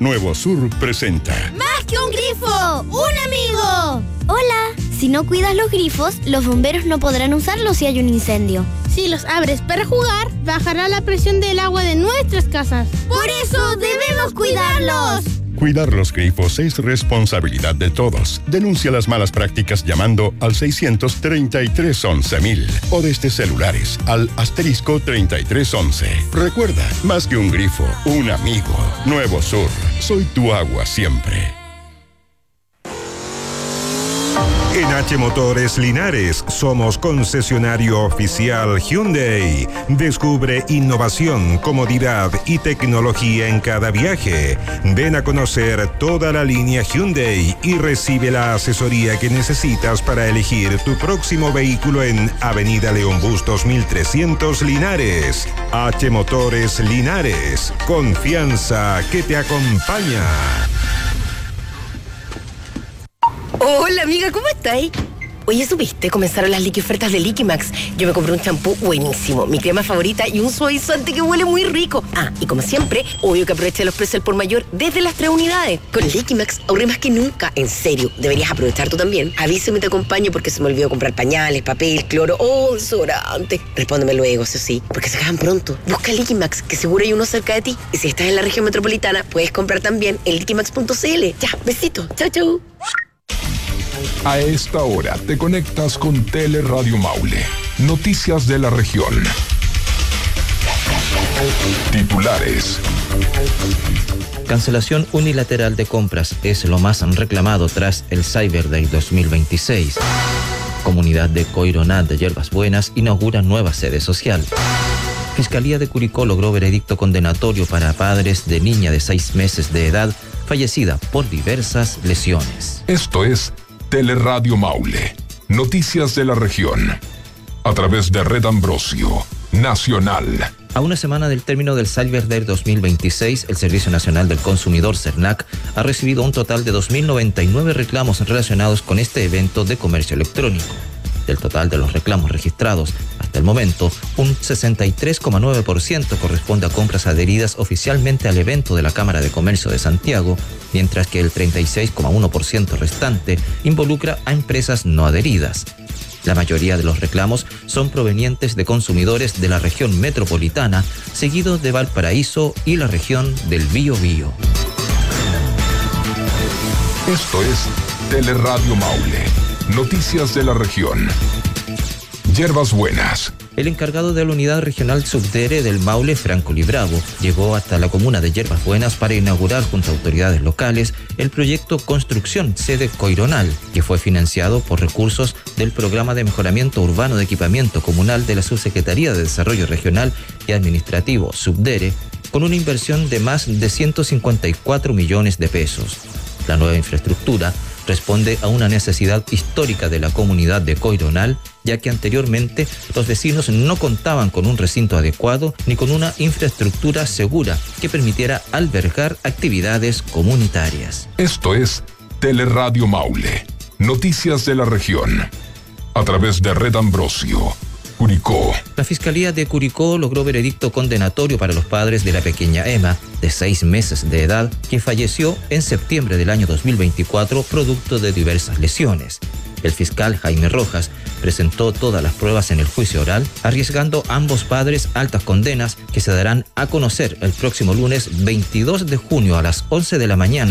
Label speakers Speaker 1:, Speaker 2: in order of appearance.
Speaker 1: Nuevo Sur presenta
Speaker 2: ¡Más que un grifo! ¡Un amigo! Hola. Si no cuidas los grifos, los bomberos no podrán usarlos si hay un incendio.
Speaker 3: Si los abres para jugar, bajará la presión del agua de nuestras casas.
Speaker 2: ¡Por eso debemos cuidarlos!
Speaker 1: Cuidar los grifos es responsabilidad de todos. Denuncia las malas prácticas llamando al 633-11.000 o desde celulares al *3311. Recuerda, más que un grifo, un amigo. Nuevo Sur, soy tu agua siempre.
Speaker 4: En H Motores Linares somos concesionario oficial Hyundai. Descubre innovación, comodidad y tecnología en cada viaje. Ven a conocer toda la línea Hyundai y recibe la asesoría que necesitas para elegir tu próximo vehículo en Avenida León Bustos 1300 Linares. H Motores Linares. Confianza que te acompaña.
Speaker 5: Hola amiga, ¿cómo estáis? Oye, ¿supiste? Comenzaron las Liqui-ofertas de Liquimax. Yo me compré un champú buenísimo, mi crema favorita y un suavizante que huele muy rico. Ah, y como siempre, obvio que aproveché los precios al por mayor desde las 3 unidades. Con Liquimax ahorré más que nunca. En serio, deberías aprovechar tú también. Avísame y te acompaño porque se me olvidó comprar pañales, papel, cloro o desodorante. Respóndeme luego, eso sí, porque se acaban pronto. Busca Liquimax, que seguro hay uno cerca de ti. Y si estás en la región metropolitana, puedes comprar también en liquimax.cl. Ya, besito. Chau, chau.
Speaker 6: A esta hora te conectas con Teleradio Maule. Noticias de la región. Titulares.
Speaker 7: Cancelación unilateral de compras es lo más reclamado tras el Cyber Day 2026. Comunidad de Coironat de Yerbas Buenas inaugura nueva sede social. Fiscalía de Curicó logró veredicto condenatorio para padres de niña de 6 meses de edad fallecida por diversas lesiones.
Speaker 6: Esto es Teleradio Maule. Noticias de la región. A través de Red Ambrosio Nacional.
Speaker 7: A una semana del término del Cyber Day 2026, el Servicio Nacional del Consumidor, SERNAC, ha recibido un total de 2.099 reclamos relacionados con este evento de comercio electrónico. Del total de los reclamos registrados hasta el momento, un 63,9% corresponde a compras adheridas oficialmente al evento de la Cámara de Comercio de Santiago, mientras que el 36,1% restante involucra a empresas no adheridas. La mayoría de los reclamos son provenientes de consumidores de la región metropolitana, seguidos de Valparaíso y la región del Biobío.
Speaker 6: Esto es Teleradio Maule. Noticias de la región. Yerbas Buenas.
Speaker 7: El encargado de la Unidad Regional Subdere del Maule, Franco Libravo, llegó hasta la comuna de Yerbas Buenas para inaugurar junto a autoridades locales el proyecto Construcción Sede Coironal, que fue financiado por recursos del Programa de Mejoramiento Urbano de Equipamiento Comunal de la Subsecretaría de Desarrollo Regional y Administrativo, Subdere, con una inversión de más de 154 millones de pesos. La nueva infraestructura responde a una necesidad histórica de la comunidad de Coironal, ya que anteriormente los vecinos no contaban con un recinto adecuado ni con una infraestructura segura que permitiera albergar actividades comunitarias.
Speaker 6: Esto es Teleradio Maule. Noticias de la región. A través de Red Ambrosio Curicó.
Speaker 7: La Fiscalía de Curicó logró veredicto condenatorio para los padres de la pequeña Emma, de 6 meses de edad, que falleció en septiembre del año 2024 producto de diversas lesiones. El fiscal Jaime Rojas presentó todas las pruebas en el juicio oral, arriesgando a ambos padres altas condenas que se darán a conocer el próximo lunes 22 de junio a las 11 de la mañana